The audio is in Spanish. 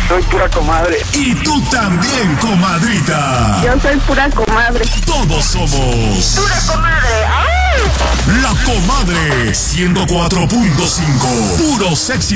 Soy pura comadre. Y tú también, comadrita. Yo soy pura comadre. Todos somos Pura comadre. ¡Ay! La Comadre 104.5. Puros éxitos.